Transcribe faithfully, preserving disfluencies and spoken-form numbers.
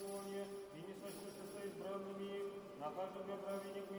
беззаконие, и не сошлется со избранными их, накажем для праведников